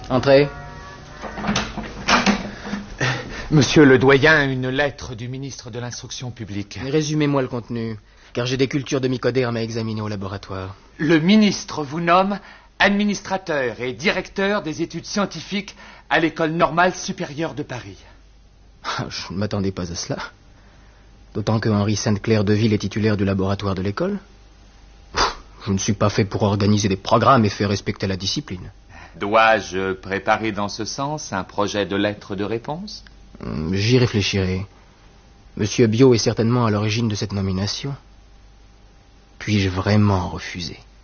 Entrez. Monsieur le doyen, une lettre du ministre de l'Instruction publique. Résumez-moi le contenu, car j'ai des cultures de mycodéర్me à examiner au laboratoire. Le ministre vous nomme administrateur et directeur des études scientifiques à l'École normale supérieure de Paris. Je ne m'attendais pas à cela. D'autant que Henri Sainte-Claire de Ville est titulaire du laboratoire de l'école. Je ne suis pas fait pour organiser des programmes et faire respecter la discipline. Dois-je préparer dans ce sens un projet de lettre de réponse? J'y réfléchirai. Monsieur Biot est certainement à l'origine de cette nomination. Puis-je vraiment refuser?